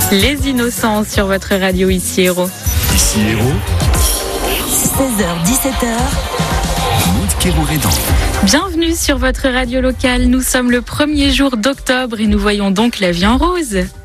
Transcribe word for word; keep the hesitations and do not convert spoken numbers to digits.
Les Innocents sur votre radio ici Héros. Ici Héros. seize heures dix-sept heures. Maud Kérourédan. Bienvenue sur votre radio locale. Nous sommes le premier jour d'octobre et nous voyons donc la vie en rose.